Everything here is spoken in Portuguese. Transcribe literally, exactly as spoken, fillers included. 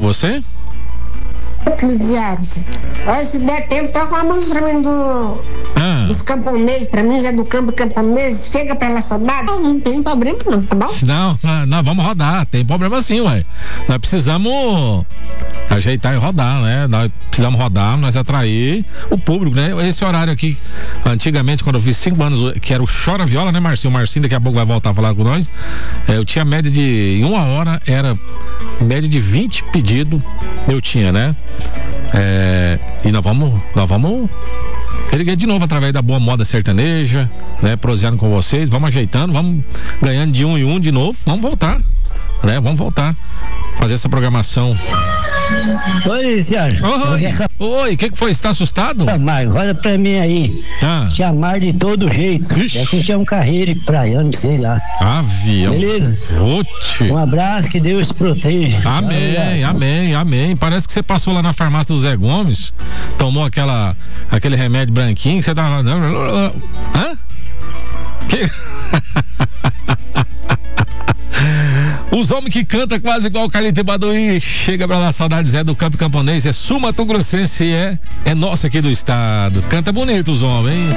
você? Eclesiastes. Olha, se der tempo, toca uma música pra mim do, Ah. dos camponeses, pra mim é do campo camponês, chega pra ela saudade. Não, não tem problema não, tá bom? Não, nós vamos rodar, tem problema sim, ué. Nós precisamos ajeitar e rodar, né? Nós precisamos rodar, nós atrair o público, né? Esse horário aqui, antigamente, quando eu fiz cinco anos, que era o Chora Viola, né, Marcinho? O Marcinho daqui a pouco vai voltar a falar com nós. É, eu tinha média de, em uma hora, era média de vinte pedidos, eu tinha, né? É, e nós vamos, nós vamos erguer de novo através da boa moda sertaneja, né? Proseando com vocês, vamos ajeitando, vamos ganhando de um em um de novo, vamos voltar, né? Vamos voltar, fazer essa programação. Oi, Sérgio. Oi, o que que foi? Você tá assustado? Ah, mas olha pra mim aí. Ah. Te amar de todo jeito. É que tinha um carreiro praiano, sei lá. Avião. Beleza? Oxe. Um abraço, que Deus te proteja. Amém, amém, amém. Parece que você passou lá na farmácia do Zé Gomes, tomou aquela, aquele remédio branquinho, que você tava... Hã? Que... Os homens que cantam quase igual o Calite Baduí. Chega pra lá, saudades é do Campo Camponês, é Sul Mato Grossense, é, é nosso aqui do estado. Canta bonito os homens, hein?